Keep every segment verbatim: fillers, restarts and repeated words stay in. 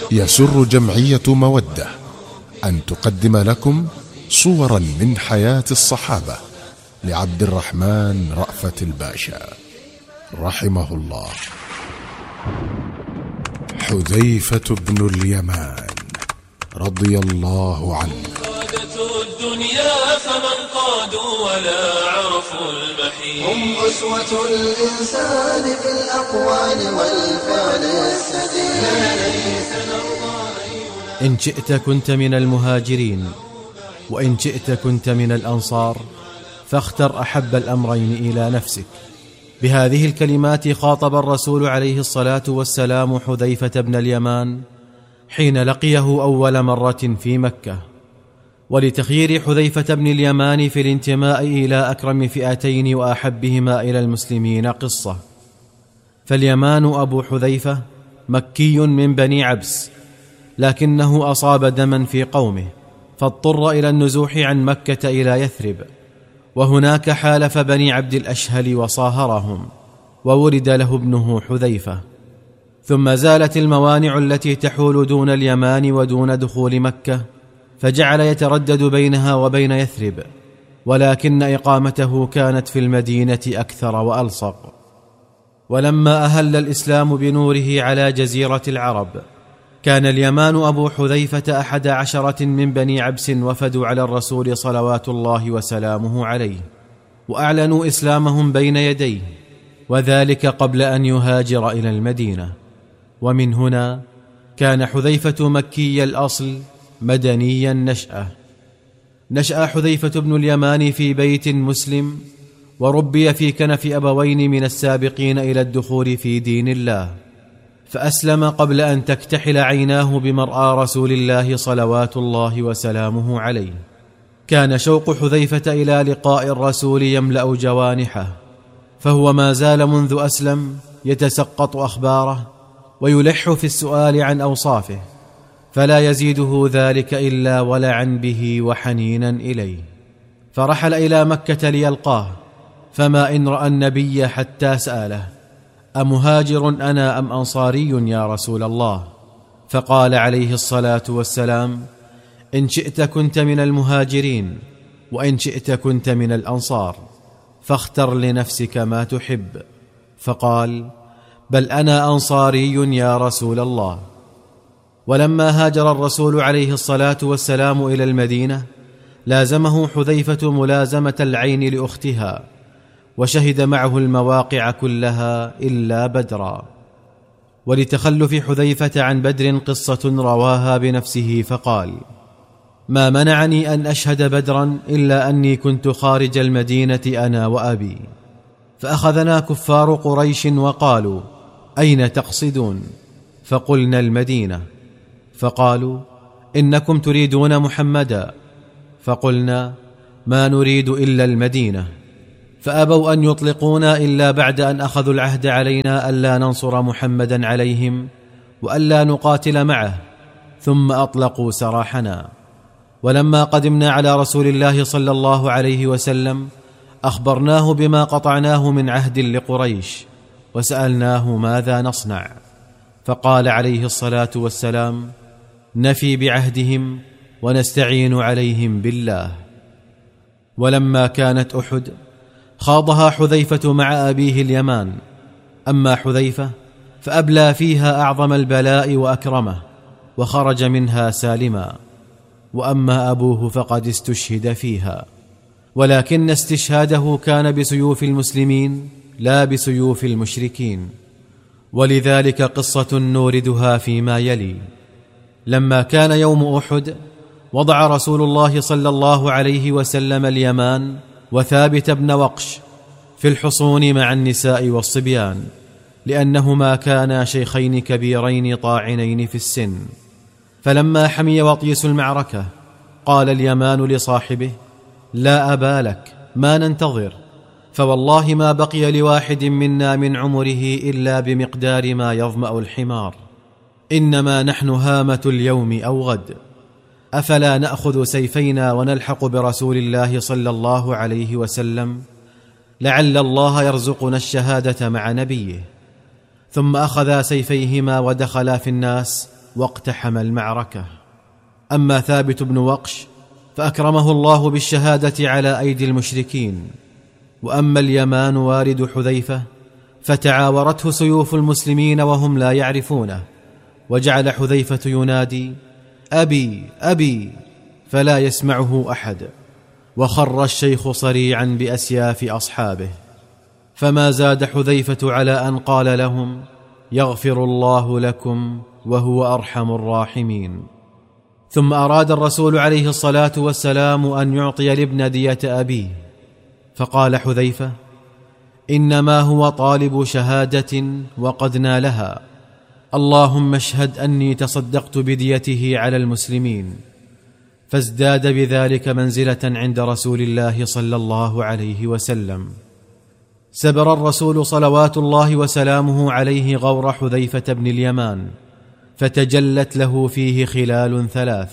يسر جمعية مودة أن تقدم لكم صورا من حياة الصحابة لعبد الرحمن رأفت الباشا رحمه الله. حذيفة بن اليمان رضي الله عنه. قادة الدنيا فمن قادوا ولا عرفوا المحيط، هم أسوة الإنسان في الأقوال والفعل السديد. إن شئت كنت من المهاجرين وإن شئت كنت من الأنصار، فاختر أحب الأمرين إلى نفسك. بهذه الكلمات خاطب الرسول عليه الصلاة والسلام حذيفة بن اليمان حين لقيه أول مرة في مكة. ولتخيير حذيفة بن اليمان في الانتماء إلى أكرم فئتين وأحبهما إلى المسلمين قصة. فاليمان أبو حذيفة مكي من بني عبس، لكنه أصاب دما في قومه فاضطر إلى النزوح عن مكة إلى يثرب، وهناك حالف بني عبد الأشهل وصاهرهم، وولد له ابنه حذيفة. ثم زالت الموانع التي تحول دون اليمان ودون دخول مكة، فجعل يتردد بينها وبين يثرب، ولكن إقامته كانت في المدينة أكثر وألصق. ولما أهل الإسلام بنوره على جزيرة العرب، كان اليمان أبو حذيفة أحد عشرة من بني عبس وفدوا على الرسول صلوات الله وسلامه عليه، وأعلنوا إسلامهم بين يديه، وذلك قبل أن يهاجر إلى المدينة. ومن هنا كان حذيفة مكي الأصل مدني النشأة. نشأ حذيفة بن اليمان في بيت مسلم، وربي في كنف أبوين من السابقين إلى الدخول في دين الله، فأسلم قبل أن تكتحل عيناه بمرآى رسول الله صلوات الله وسلامه عليه. كان شوق حذيفة إلى لقاء الرسول يملأ جوانحه، فهو ما زال منذ أسلم يتسقط أخباره ويلح في السؤال عن أوصافه، فلا يزيده ذلك إلا ولعا به وحنينا إليه. فرحل إلى مكة ليلقاه، فما إن رأى النبي حتى سأله: أمهاجر أنا أم أنصاري يا رسول الله؟ فقال عليه الصلاة والسلام: إن شئت كنت من المهاجرين وإن شئت كنت من الأنصار، فاختر لنفسك ما تحب. فقال: بل أنا أنصاري يا رسول الله. ولما هاجر الرسول عليه الصلاة والسلام إلى المدينة، لازمه حذيفة ملازمة العين لأختها، وشهد معه المواقع كلها إلا بدرا. ولتخلف حذيفة عن بدر قصة رواها بنفسه فقال: ما منعني أن أشهد بدرا إلا أني كنت خارج المدينة أنا وأبي، فأخذنا كفار قريش وقالوا: أين تقصدون؟ فقلنا: المدينة. فقالوا: إنكم تريدون محمدا. فقلنا: ما نريد إلا المدينة. فأبوا أن يطلقونا إلا بعد أن أخذوا العهد علينا ألا ننصر محمدا عليهم وألا نقاتل معه، ثم أطلقوا سراحنا. ولما قدمنا على رسول الله صلى الله عليه وسلم، أخبرناه بما قطعناه من عهد لقريش، وسألناه ماذا نصنع، فقال عليه الصلاة والسلام: نفي بعهدهم ونستعين عليهم بالله. ولما كانت أحد خاضها حذيفة مع أبيه اليمان، أما حذيفة فأبلى فيها أعظم البلاء وأكرمه، وخرج منها سالما، وأما أبوه فقد استشهد فيها، ولكن استشهاده كان بسيوف المسلمين لا بسيوف المشركين. ولذلك قصة نوردها فيما يلي. لما كان يوم أحد، وضع رسول الله صلى الله عليه وسلم اليمان وثابت بن وقش في الحصون مع النساء والصبيان، لأنهما كانا شيخين كبيرين طاعنين في السن. فلما حمي وطيس المعركة، قال اليمان لصاحبه: لا أبا لك، ما ننتظر، فوالله ما بقي لواحد منا من عمره إلا بمقدار ما يظمأ الحمار، إنما نحن هامة اليوم أو غد، أفلا نأخذ سيفينا ونلحق برسول الله صلى الله عليه وسلم، لعل الله يرزقنا الشهادة مع نبيه. ثم أخذا سيفيهما ودخلا في الناس واقتحم المعركة. أما ثابت بن وقش فأكرمه الله بالشهادة على أيدي المشركين. وأما اليمان والد حذيفة فتعاورته سيوف المسلمين وهم لا يعرفونه، وجعل حذيفة ينادي: أبي أبي، فلا يسمعه أحد، وخر الشيخ صريعا بأسياف أصحابه. فما زاد حذيفة على أن قال لهم: يغفر الله لكم وهو أرحم الراحمين. ثم أراد الرسول عليه الصلاة والسلام أن يعطي الابن دية أبيه، فقال حذيفة: إنما هو طالب شهادة وقد نالها، اللهم اشهد أني تصدقت بديته على المسلمين. فازداد بذلك منزلة عند رسول الله صلى الله عليه وسلم. سبر الرسول صلوات الله وسلامه عليه غور حذيفة بن اليمان، فتجلت له فيه خلال ثلاث: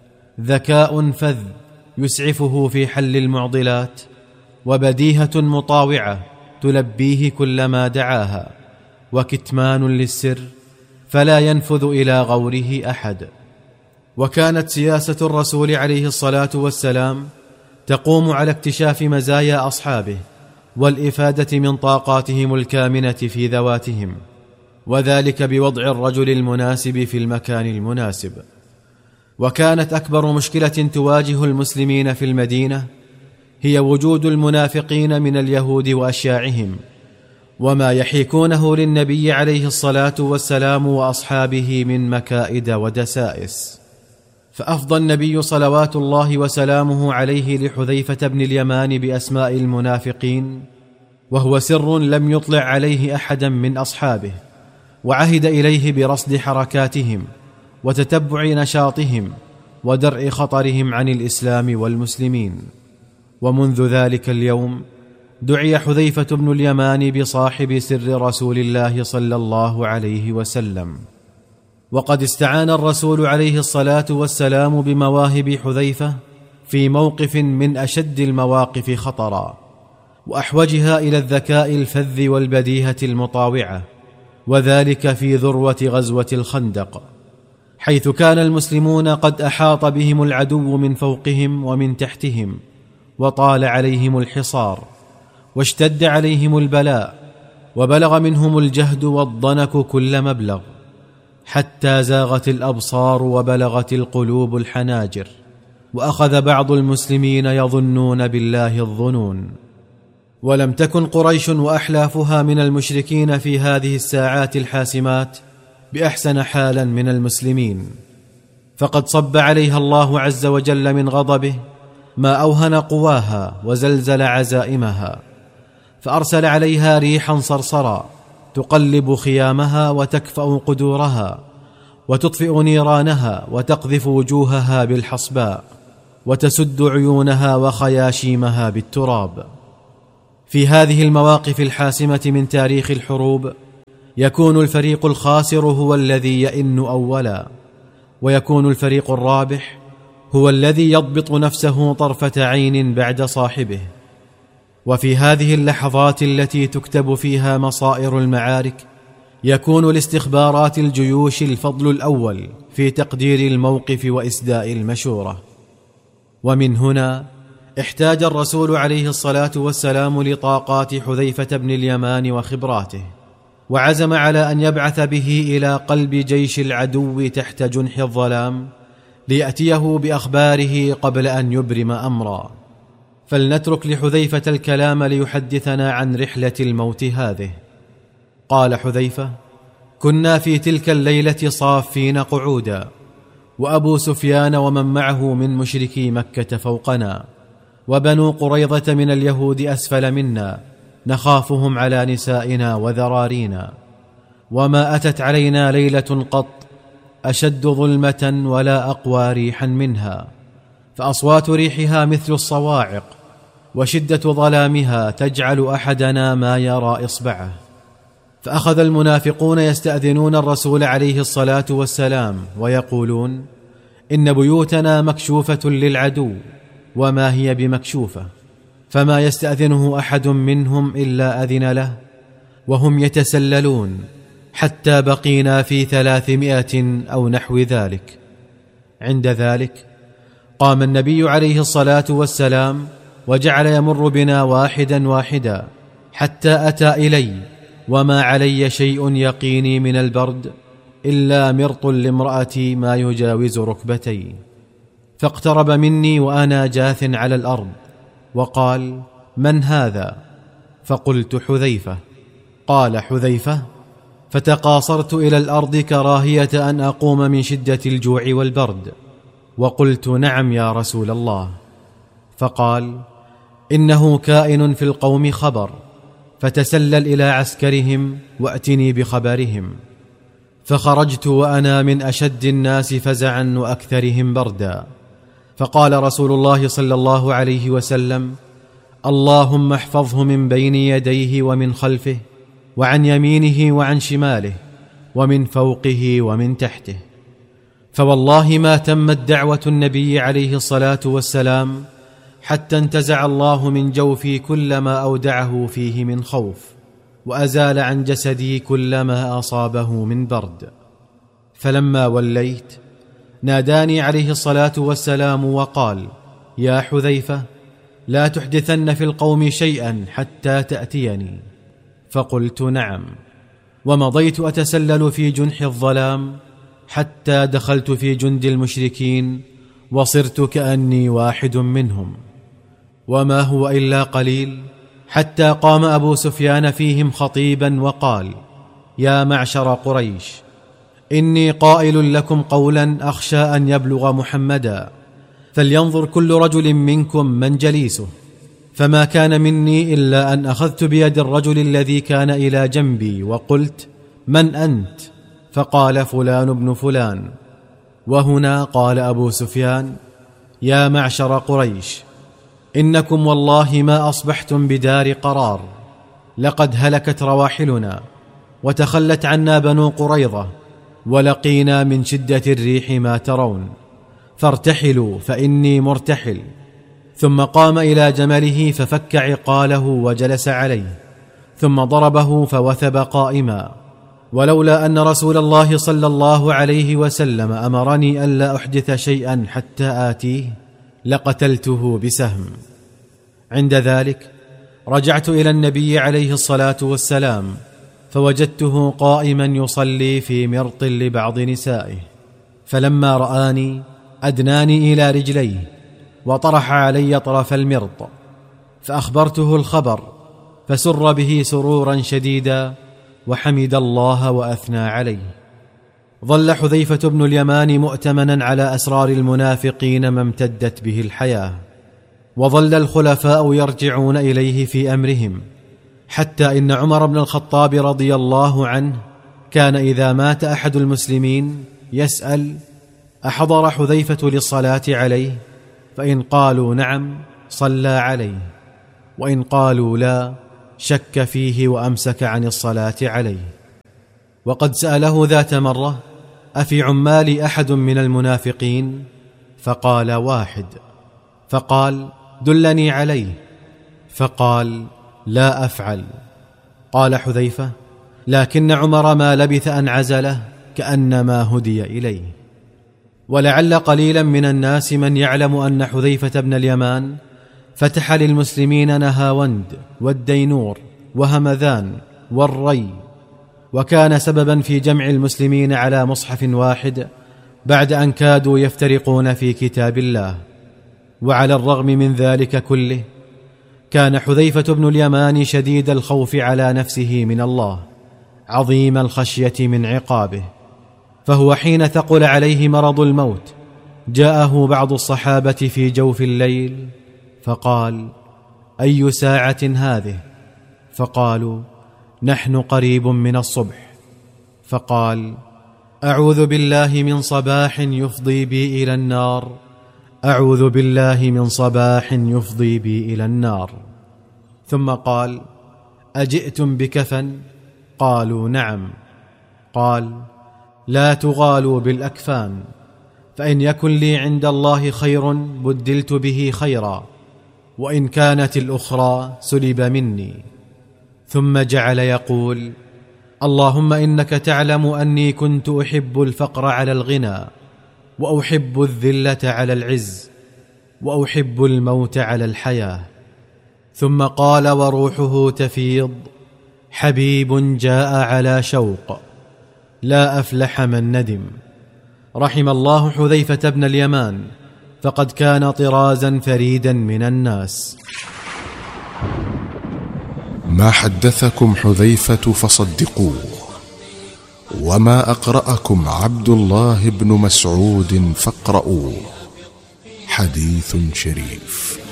ذكاء فذ يسعفه في حل المعضلات، وبديهة مطاوعة تلبيه كلما دعاها، وكتمان للسر فلا ينفذ إلى غوره أحد. وكانت سياسة الرسول عليه الصلاة والسلام تقوم على اكتشاف مزايا أصحابه والإفادة من طاقاتهم الكامنة في ذواتهم، وذلك بوضع الرجل المناسب في المكان المناسب. وكانت أكبر مشكلة تواجه المسلمين في المدينة هي وجود المنافقين من اليهود وأشياعهم، وما يحيكونه للنبي عليه الصلاة والسلام وأصحابه من مكائد ودسائس. فأفضى النبي صلوات الله وسلامه عليه لحذيفة بن اليمان بأسماء المنافقين، وهو سر لم يطلع عليه أحدا من أصحابه، وعهد إليه برصد حركاتهم وتتبع نشاطهم ودرء خطرهم عن الإسلام والمسلمين. ومنذ ذلك اليوم دعي حذيفة بن اليمان بصاحب سر رسول الله صلى الله عليه وسلم. وقد استعان الرسول عليه الصلاة والسلام بمواهب حذيفة في موقف من أشد المواقف خطرا، وأحوجها إلى الذكاء الفذ والبديهة المطاوعة، وذلك في ذروة غزوة الخندق، حيث كان المسلمون قد أحاط بهم العدو من فوقهم ومن تحتهم، وطال عليهم الحصار، واشتد عليهم البلاء، وبلغ منهم الجهد والضنك كل مبلغ، حتى زاغت الأبصار وبلغت القلوب الحناجر، وأخذ بعض المسلمين يظنون بالله الظنون. ولم تكن قريش وأحلافها من المشركين في هذه الساعات الحاسمات بأحسن حالا من المسلمين، فقد صب عليها الله عز وجل من غضبه ما أوهن قواها وزلزل عزائمها، فأرسل عليها ريحا صرصرا تقلب خيامها وتكفأ قدورها وتطفئ نيرانها وتقذف وجوهها بالحصباء وتسد عيونها وخياشيمها بالتراب. في هذه المواقف الحاسمة من تاريخ الحروب يكون الفريق الخاسر هو الذي يئن أولا، ويكون الفريق الرابح هو الذي يضبط نفسه طرفة عين بعد صاحبه. وفي هذه اللحظات التي تكتب فيها مصائر المعارك يكون لاستخبارات الجيوش الفضل الأول في تقدير الموقف وإسداء المشورة. ومن هنا احتاج الرسول عليه الصلاة والسلام لطاقات حذيفة بن اليمان وخبراته، وعزم على أن يبعث به إلى قلب جيش العدو تحت جنح الظلام ليأتيه بأخباره قبل أن يبرم أمرا. فلنترك لحذيفة الكلام ليحدثنا عن رحلة الموت هذه. قال حذيفة: كنا في تلك الليلة صافين قعودا، وأبو سفيان ومن معه من مشركي مكة فوقنا، وبنو قريظة من اليهود أسفل منا، نخافهم على نسائنا وذرارينا، وما أتت علينا ليلة قط أشد ظلمة ولا أقوى ريحا منها، فأصوات ريحها مثل الصواعق، وشدة ظلامها تجعل أحدنا ما يرى إصبعه. فأخذ المنافقون يستأذنون الرسول عليه الصلاة والسلام ويقولون: إن بيوتنا مكشوفة للعدو، وما هي بمكشوفة، فما يستأذنه أحد منهم إلا أذن له، وهم يتسللون حتى بقينا في ثلاثمائة أو نحو ذلك. عند ذلك قام النبي عليه الصلاة والسلام وجعل يمر بنا واحدا واحدا حتى أتى إلي وما علي شيء يقيني من البرد إلا مرط لامرأتي ما يجاوز ركبتي، فاقترب مني وأنا جاث على الأرض وقال: من هذا؟ فقلت: حذيفة. قال: حذيفة؟ فتقاصرت إلى الأرض كراهية أن أقوم من شدة الجوع والبرد، وقلت: نعم يا رسول الله. فقال: إنه كائن في القوم خبر، فتسلل إلى عسكرهم وأتني بخبرهم. فخرجت وأنا من أشد الناس فزعا وأكثرهم بردا. فقال رسول الله صلى الله عليه وسلم: اللهم احفظه من بين يديه ومن خلفه وعن يمينه وعن شماله ومن فوقه ومن تحته. فوالله ما تمت دعوة النبي عليه الصلاة والسلام حتى انتزع الله من جوفي كل ما أودعه فيه من خوف، وأزال عن جسدي كل ما أصابه من برد. فلما وليت ناداني عليه الصلاة والسلام وقال: يا حذيفة، لا تحدثن في القوم شيئا حتى تأتيني. فقلت: نعم. ومضيت أتسلل في جنح الظلام حتى دخلت في جند المشركين وصرت كأني واحد منهم. وما هو إلا قليل حتى قام أبو سفيان فيهم خطيبا وقال: يا معشر قريش، إني قائل لكم قولا أخشى أن يبلغ محمدا، فلينظر كل رجل منكم من جليسه. فما كان مني إلا أن أخذت بيد الرجل الذي كان إلى جنبي وقلت: من أنت؟ فقال: فلان ابن فلان. وهنا قال أبو سفيان: يا معشر قريش، إنكم والله ما أصبحتم بدار قرار، لقد هلكت رواحلنا وتخلت عنا بنو قريظة، ولقينا من شدة الريح ما ترون، فارتحلوا فإني مرتحل. ثم قام إلى جمله ففك عقاله وجلس عليه، ثم ضربه فوثب قائما. ولولا أن رسول الله صلى الله عليه وسلم أمرني ألا أحدث شيئا حتى آتيه لقتلته بسهم. عند ذلك رجعت إلى النبي عليه الصلاة والسلام فوجدته قائما يصلي في مرط لبعض نسائه، فلما رآني أدناني إلى رجليه وطرح علي طرف المرط، فأخبرته الخبر فسر به سرورا شديدا وحمد الله وأثنى عليه. ظل حذيفة بن اليمان مؤتمنا على أسرار المنافقين ما امتدت به الحياة، وظل الخلفاء يرجعون إليه في أمرهم، حتى إن عمر بن الخطاب رضي الله عنه كان إذا مات أحد المسلمين يسأل: أحضر حذيفة للصلاة عليه؟ فإن قالوا نعم صلى عليه، وإن قالوا لا شك فيه وأمسك عن الصلاة عليه. وقد سأله ذات مرة: أفي عمالي أحد من المنافقين؟ فقال: واحد. فقال: دلني عليه. فقال: لا أفعل. قال حذيفة: لكن عمر ما لبث أن عزله كأنما هدي إليه. ولعل قليلا من الناس من يعلم أن حذيفة بن اليمان فتح للمسلمين نهاوند والدينور وهمذان والري، وكان سببا في جمع المسلمين على مصحف واحد بعد أن كادوا يفترقون في كتاب الله. وعلى الرغم من ذلك كله كان حذيفة بن اليمان شديد الخوف على نفسه من الله، عظيم الخشية من عقابه. فهو حين ثقل عليه مرض الموت جاءه بعض الصحابة في جوف الليل فقال: أي ساعة هذه؟ فقالوا: نحن قريب من الصبح. فقال: أعوذ بالله من صباح يفضي بي إلى النار، أعوذ بالله من صباح يفضي بي إلى النار. ثم قال: أجئتم بكفن؟ قالوا: نعم. قال: لا تغالوا بالأكفان، فإن يكن لي عند الله خير بدلت به خيرا، وإن كانت الأخرى سلب مني. ثم جعل يقول: اللهم إنك تعلم أني كنت أحب الفقر على الغنى، وأحب الذلة على العز، وأحب الموت على الحياة. ثم قال وروحه تفيض: حبيب جاء على شوق، لا أفلح من ندم. رحم الله حذيفة بن اليمان، فقد كان طرازا فريدا من الناس. ما حدثكم حذيفة فصدقوه، وما أقرأكم عبد الله بن مسعود فاقرؤوه. حديث شريف.